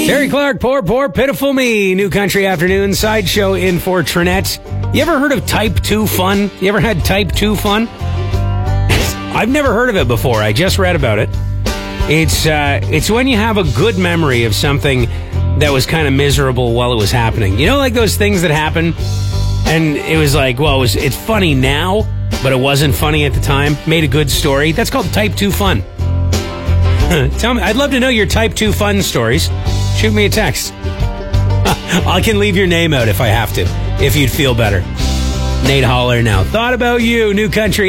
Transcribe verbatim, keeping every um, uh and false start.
Terry Clark, poor, poor, pitiful me. New Country Afternoon, sideshow in for Trinette. You ever heard of Type two fun? You ever had Type two fun? I've never heard of it before. I just read about it. It's uh, it's when you have a good memory of something that was kind of miserable while it was happening. You know, like those things that happen, and it was like, well, it was, it's funny now, but it wasn't funny at the time. Made a good story. That's called Type two fun. Tell me, I'd love to know your Type two fun stories. Shoot me a text. I can leave your name out if I have to, if you'd feel better. Nate Holler now. Thought about you, New Country.